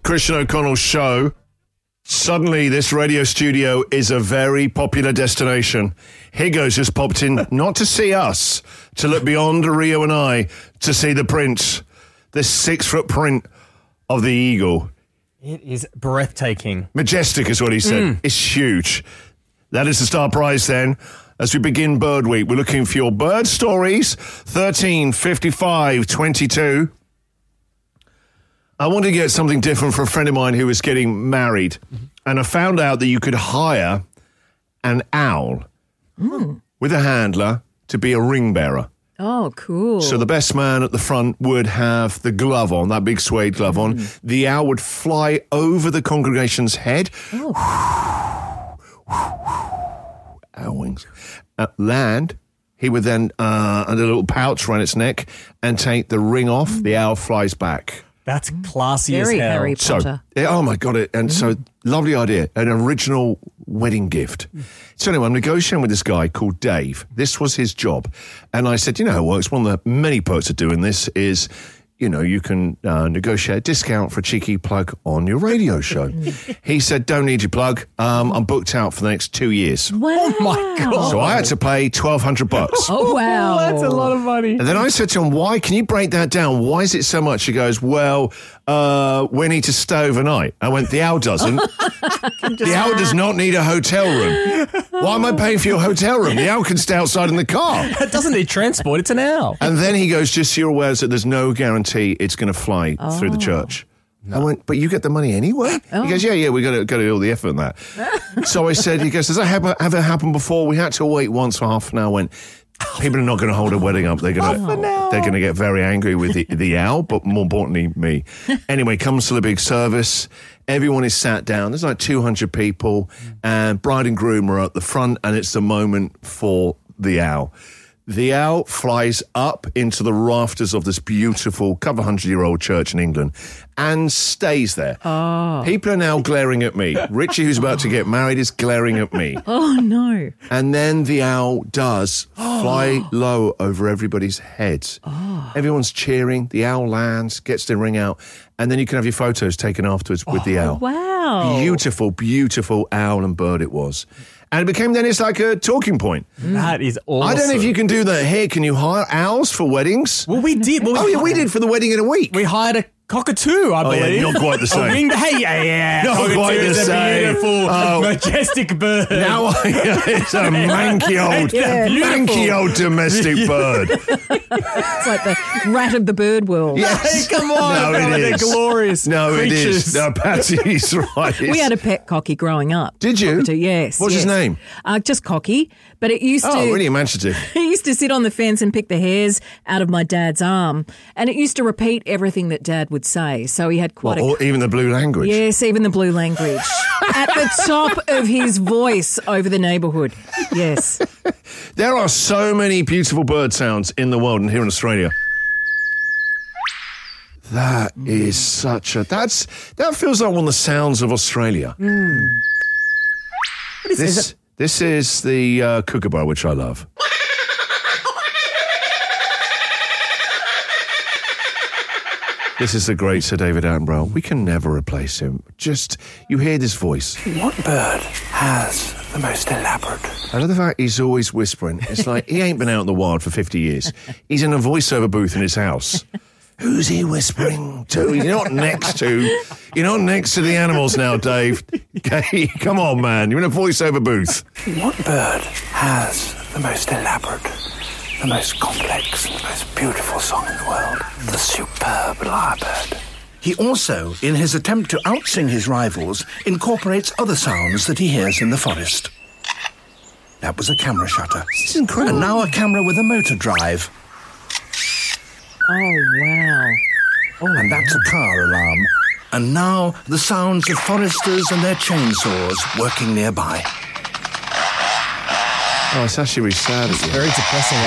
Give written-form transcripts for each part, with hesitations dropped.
Christian O'Connell's show. Suddenly, this radio studio is a very popular destination. Higo's just popped in, not to see us, to look beyond Rio and I, to see the print, the 6-foot print of the eagle. It is breathtaking. Majestic is what he said. It's huge. That is the star prize then. As we begin Bird Week, we're looking for your bird stories, 13 55 22. I wanted to get something different for a friend of mine who was getting married, and I found out that you could hire an owl with a handler to be a ring bearer. Oh, cool. So the best man at the front would have the glove on, that big suede glove on. The owl would fly over the congregation's head. Owl wings. Land. He would then, under a little pouch around its neck, and take the ring off. The owl flies back. That's classy Very as hell. Harry Potter. So, oh my God, so lovely idea, an original wedding gift. So anyway, I'm negotiating with this guy called Dave. This was his job. And I said, you know how it works, one of the many perks of doing this is, you know, you can negotiate a discount for a cheeky plug on your radio show. He said, don't need your plug. I'm booked out for the next 2 years. Wow. Oh my God. So I had to pay $1,200. Oh, wow. That's a lot of money. And then I said to him, why? Can you break that down? Why is it so much? He goes, well, we need to stay overnight. I went, the owl doesn't. The owl does not need a hotel room. Why am I paying for your hotel room? The owl can stay outside in the car. It doesn't need transport. It's an owl. And then he goes, just so you're aware that there's no guarantee it's going to fly through the church. I went, but you get the money anyway? He goes, yeah, we got to do all the effort in that. So I said, he goes, has that ever happened before? We had to wait once for half an hour. I went, people are not going to hold a wedding up. They're going to get very angry with the owl, but more importantly, me. Anyway, comes to the big service. Everyone is sat down. There's like 200 people, and bride and groom are at the front, and it's the moment for the owl. The owl flies up into the rafters of this beautiful, couple 100-year-old church in England and stays there. Oh. People are now glaring at me. Richie, who's about to get married, is glaring at me. Oh, no. And then the owl does fly low over everybody's heads. Oh. Everyone's cheering. The owl lands, gets the ring out, and then you can have your photos taken afterwards with the owl. Wow. Beautiful, beautiful owl and bird it was. And it became then it's like a talking point. That is awesome. I don't know if you can do that here. Can you hire owls for weddings? Well, we did. Well, We did for the wedding in a week. We hired a cockatoo, I believe. Yeah, not quite the same. Yeah. Not Cockatoo quite the is same. a beautiful, majestic bird. Now it's a manky old domestic bird. It's like the rat of the bird world. Yes. Hey, come on. No, it They're is. glorious No, creatures. it is. No, Patsy's right. We had a pet cocky growing up. Did you? Cockatoo, yes. What's his name? Just Cocky. But it used to... Oh, really imaginative. He used to sit on the fence and pick the hairs out of my dad's arm. And it used to repeat everything that Dad would say. So he had quite Or even the blue language. Yes, even the blue language. At the top of his voice over the neighbourhood. Yes. There are so many beautiful bird sounds in the world and here in Australia. That is such a... That feels like one of the sounds of Australia. What is it? This is the kookaburra, which I love. This is the great Sir David Attenborough. We can never replace him. Just, you hear this voice. What bird has the most elaborate? I love the fact he's always whispering. It's like he ain't been out in the wild for 50 years. He's in a voiceover booth in his house. Who's he whispering to? You're not next to the animals now, Dave. Okay, come on, man. You're in a voiceover booth. What bird has the most elaborate, the most complex, the most beautiful song in the world? The superb lyrebird. He also, in his attempt to outsing his rivals, incorporates other sounds that he hears in the forest. That was a camera shutter. This is incredible. And now a camera with a motor drive. Oh, wow. And that's a car alarm. And now the sounds of foresters and their chainsaws working nearby. Oh, it's actually really sad. It's very depressing.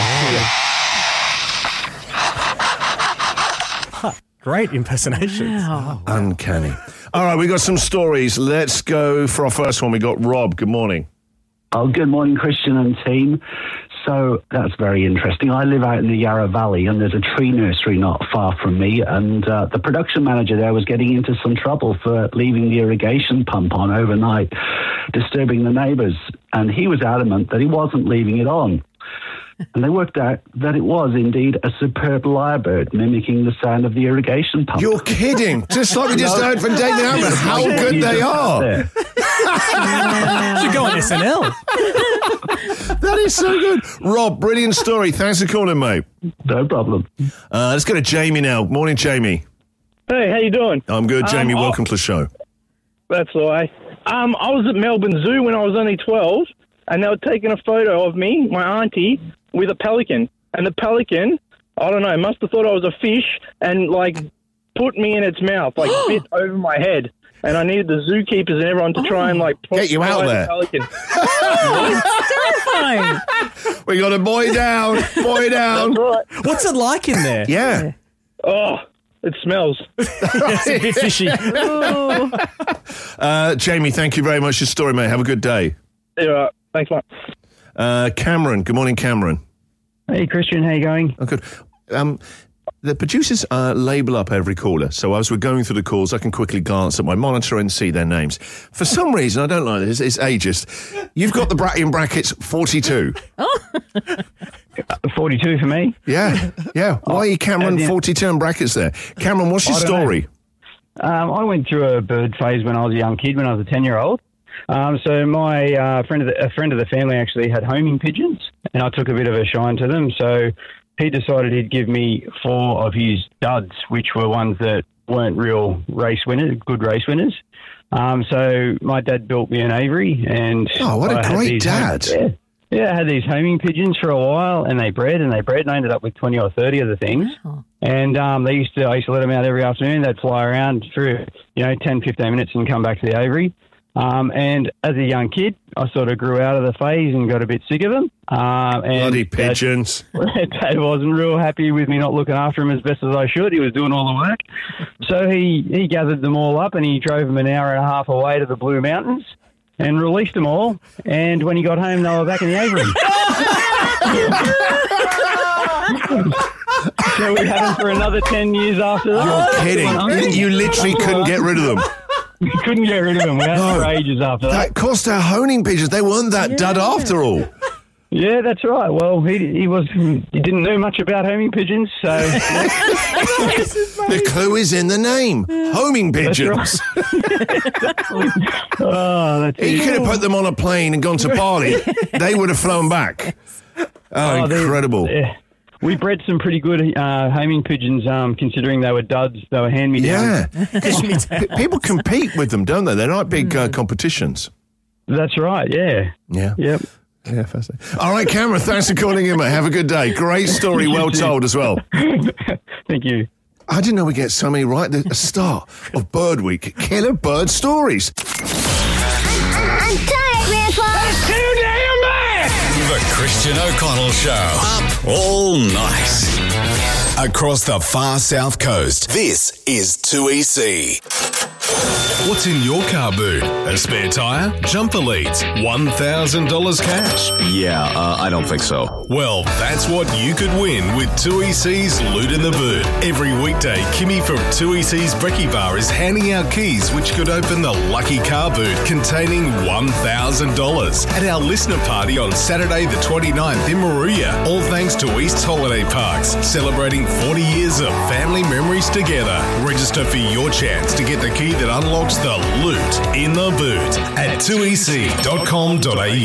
Great impersonations. Wow. Uncanny. All right, we got some stories. Let's go for our first one. We got Rob. Good morning. Oh, good morning, Christian and team. So that's very interesting. I live out in the Yarra Valley, and there's a tree nursery not far from me, and the production manager there was getting into some trouble for leaving the irrigation pump on overnight, disturbing the neighbours, and he was adamant that he wasn't leaving it on. And they worked out that it was indeed a superb lyrebird mimicking the sound of the irrigation pump. You're kidding. Just like we just heard from David Attenborough, how good they are. Should go on SNL. That is so good. Rob, brilliant story. Thanks for calling, mate. No problem. Let's go to Jamie now. Morning, Jamie. Hey, how you doing? I'm good, Jamie. Welcome to the show. That's all right. I was at Melbourne Zoo when I was only 12, and they were taking a photo of me, my auntie, with a pelican. And the pelican, I don't know, must have thought I was a fish and, like, put me in its mouth, like, bit over my head. And I needed the zookeepers and everyone to try and, like, get you out there. The pelican. It's terrifying. We got a boy down. Boy down. That's right. What's it like in there? Yeah. Oh, it smells. It's a bit fishy. Jamie, thank you very much for your story, mate. Have a good day. Yeah, thanks, mate. Cameron. Good morning, Cameron. Hey, Christian. How you going? Oh, good. The producers label up every caller, so as we're going through the calls, I can quickly glance at my monitor and see their names. For some reason, I don't like this, it's ageist. You've got in brackets 42. 42 for me? Yeah. Why are you Cameron 42 in brackets there? Cameron, what's your story? I went through a bird phase when I was a young kid, when I was a 10-year-old. So my a friend of the family actually had homing pigeons, and I took a bit of a shine to them, so he decided he'd give me 4 of his duds, which were ones that weren't real good race winners. So my dad built me an aviary, and what a great dad! I had these homing pigeons for a while, and they bred, and I ended up with 20 or 30 of the things. Oh. And I used to let them out every afternoon. They'd fly around for 10, 15 minutes and come back to the aviary. And as a young kid, I sort of grew out of the phase and got a bit sick of them. And bloody pigeons. Dad wasn't real happy with me not looking after them as best as I should. He was doing all the work. So he gathered them all up and he drove them an hour and a half away to the Blue Mountains and released them all. And when he got home, they were back in the aviary. So we had them for another 10 years after that. You're kidding. You literally couldn't get rid of them. We couldn't get rid of them. We had them for ages after that. That cost our honing pigeons. They weren't that dud after all. Yeah, that's right. Well, he didn't know much about homing pigeons, so the clue is in the name. Homing pigeons. He could have put them on a plane and gone to Bali. They would have flown back. Oh, incredible. We bred some pretty good homing pigeons, considering they were duds. They were hand-me-downs. Yeah. People compete with them, don't they? They're not big competitions. That's right, yeah. Yeah. Yep. Yeah, fascinating. All right, Cameron, thanks for calling in, mate. Have a good day. Great story, well told as well. Thank you. I didn't know we get so many right at the start of Bird Week. Killer bird stories. I'm tired, Grandpa. That's too damn bad. The Christian O'Connell Show. Up all night. Across the far south coast, this is 2EC. What's in your car boot? A spare tyre? Jumper leads? $1,000 cash? Yeah, I don't think so. Well, that's what you could win with 2EC's Loot in the Boot. Every weekday, Kimmy from 2EC's Brekkie Bar is handing out keys which could open the lucky car boot containing $1,000 at our listener party on Saturday the 29th in Moruya. All thanks to East Holiday Parks, celebrating 40 years of family memories together. Register for your chance to get the key that unlocks the loot in the boot at 2ec.com.au.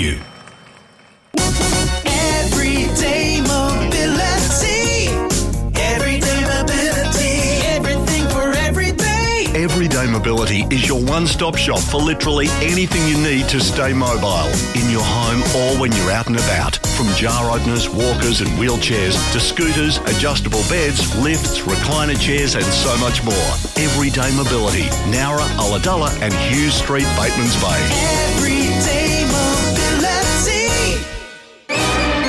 Everyday mobility. Everyday mobility. Everything for every day. Everyday Mobility is your one-stop shop for literally anything you need to stay mobile, in your home or when you're out and about. From jar openers, walkers and wheelchairs to scooters, adjustable beds, lifts, recliner chairs and so much more. Everyday Mobility, Nowra, Ulladulla and Hughes Street, Batemans Bay. Everyday mobility.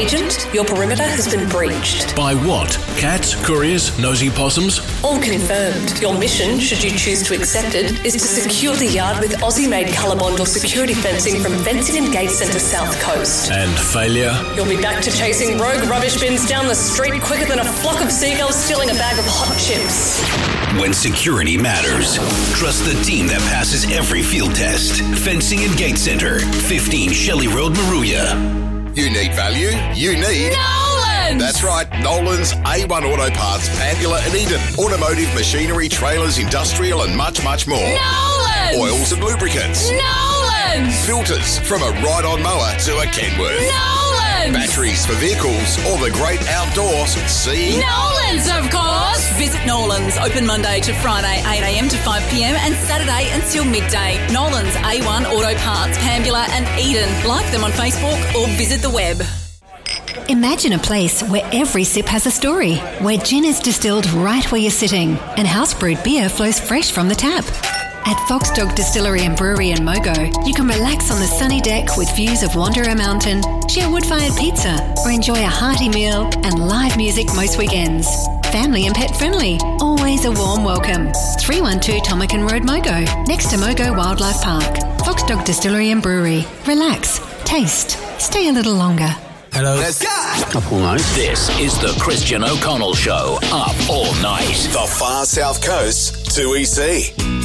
Agent, your perimeter has been breached. By what? Cats, couriers, nosy possums? All confirmed. Your mission, should you choose to accept it, is to secure the yard with Aussie-made Colorbond or security fencing from Fencing and Gate Centre South Coast. And failure? You'll be back to chasing rogue rubbish bins down the street quicker than a flock of seagulls stealing a bag of hot chips. When security matters, trust the team that passes every field test. Fencing and Gate Centre, 15 Shelley Road, Maruya. You need value? You need... Nolan's! That's right, Nolan's A1 Auto Parts, Pandula and Eden. Automotive, machinery, trailers, industrial and much, much more. Nolan's! Oils and lubricants. Nolan's! Filters, from a ride-on mower to a Kenworth. Nolan's! Batteries for vehicles or the great outdoors. See? Nolan's, of course! Visit Nolan's, open Monday to Friday, 8am to 5pm and Saturday until midday. Nolan's A1 Auto Parts, Pambula and Eden. Like them on Facebook or visit the web. Imagine a place where every sip has a story, where gin is distilled right where you're sitting and house-brewed beer flows fresh from the tap. At Fox Dog Distillery and Brewery in Mogo, you can relax on the sunny deck with views of Wanderer Mountain, share wood-fired pizza, or enjoy a hearty meal and live music most weekends. Family and pet friendly, always a warm welcome. 312 Tomakan Road, Mogo, next to Mogo Wildlife Park. Fox Dog Distillery and Brewery. Relax, taste, stay a little longer. Hello. Let's go. Up all night. This is the Christian O'Connell Show. Up all night. The far south coast, 2EC.